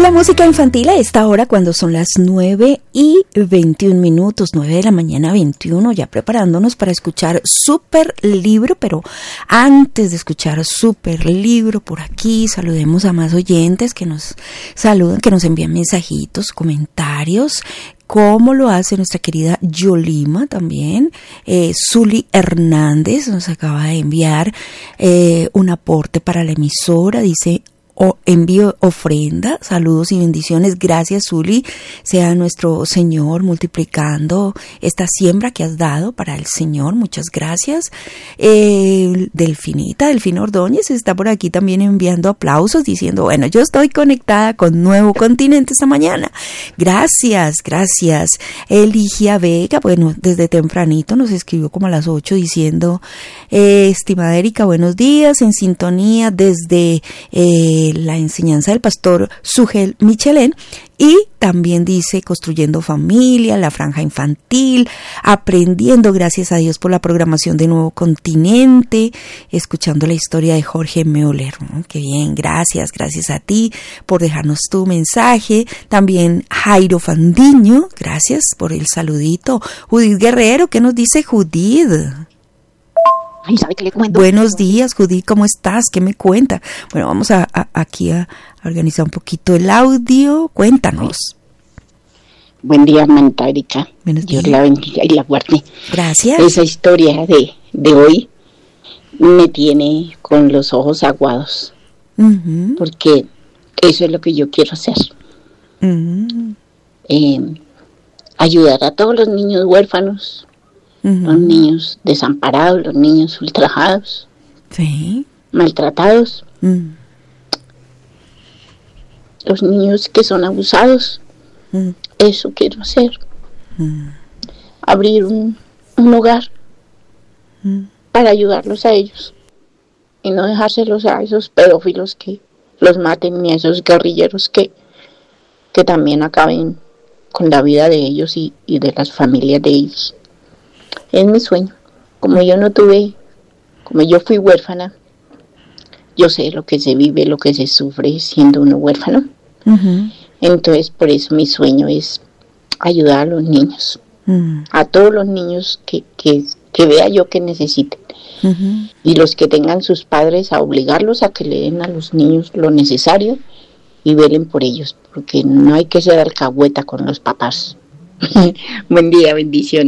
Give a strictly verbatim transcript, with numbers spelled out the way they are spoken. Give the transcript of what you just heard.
la música infantil a esta hora cuando son las nueve y veintiún minutos, nueve de la mañana veintiuno, ya preparándonos para escuchar Super Libro, pero antes de escuchar Super Libro por aquí, saludemos a más oyentes que nos saludan, que nos envían mensajitos, comentarios, como lo hace nuestra querida Yolima también. eh, Zuli Hernández nos acaba de enviar eh, un aporte para la emisora, dice: O envío ofrenda, saludos y bendiciones, gracias Zuli, sea nuestro Señor multiplicando esta siembra que has dado para el Señor, muchas gracias. eh, Delfinita, Delfina Ordóñez está por aquí también enviando aplausos, diciendo: bueno, yo estoy conectada con Nuevo Continente esta mañana, gracias, gracias. Eligia Vega, bueno, desde tempranito nos escribió como a las ocho diciendo: eh, estimada Erika, buenos días, en sintonía desde eh, la enseñanza del pastor Sugel Michelén, y también dice: construyendo familia, la franja infantil, aprendiendo, gracias a Dios por la programación de Nuevo Continente, escuchando la historia de Jorge Müller. ¿no? Qué bien, gracias, gracias a ti por dejarnos tu mensaje. También Jairo Fandiño, gracias por el saludito. Judith Guerrero, ¿qué nos dice Judith? Ay, ¿sabe qué le cuento? Buenos días, Judith, ¿cómo estás? ¿Qué me cuenta? Bueno, vamos a, a aquí a organizar un poquito el audio. Cuéntanos. Buen día, hermanita Erika. Buenos días. Dios la bendiga y la guarde. Gracias. Esa historia de, de hoy me tiene con los ojos aguados. Uh-huh. Porque eso es lo que yo quiero hacer. Uh-huh. Eh, ayudar a todos los niños huérfanos. Uh-huh. Los niños desamparados, los niños ultrajados, sí, maltratados, uh-huh. los niños que son abusados. Uh-huh. Eso quiero hacer. Uh-huh. Abrir un, un hogar uh-huh. para ayudarlos a ellos y no dejárselos a esos pedófilos que los maten, ni a esos guerrilleros que, que también acaben con la vida de ellos y, y de las familias de ellos. Es mi sueño. Como yo no tuve, como yo fui huérfana, yo sé lo que se vive, lo que se sufre siendo uno huérfano. Uh-huh. Entonces, por eso mi sueño es ayudar a los niños, uh-huh. a todos los niños que, que, que vea yo que necesiten. Uh-huh. Y los que tengan sus padres, a obligarlos a que le den a los niños lo necesario y velen por ellos, porque no hay que ser alcahueta con los papás. Buen día, bendiciones.